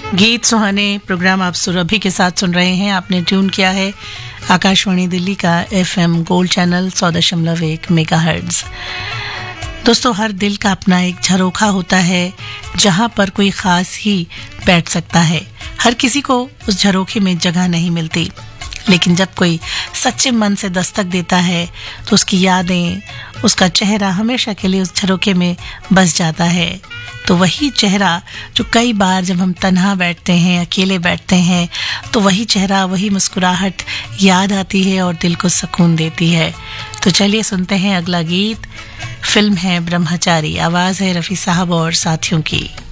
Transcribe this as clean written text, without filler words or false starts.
गीत सुहाने प्रोग्राम आप सुरभि के साथ सुन रहे हैं। आपने ट्यून किया है आकाशवाणी दिल्ली का FM गोल्ड चैनल 100.1 मेगाहर्ट्ज। दोस्तों, हर दिल का अपना एक झरोखा होता है जहां पर कोई खास ही बैठ सकता है। हर किसी को उस झरोखे में जगह नहीं मिलती, लेकिन जब कोई सच्चे मन से दस्तक देता है तो उसकी यादें, उसका चेहरा हमेशा के लिए उस झरोखे में बस जाता है। तो वही चेहरा जो कई बार जब हम तन्हा बैठते हैं, अकेले बैठते हैं, तो वही चेहरा, वही मुस्कुराहट याद आती है और दिल को सुकून देती है। तो चलिए सुनते हैं अगला गीत। फिल्म है ब्रह्मचारी, आवाज़ है रफ़ी साहब और साथियों की।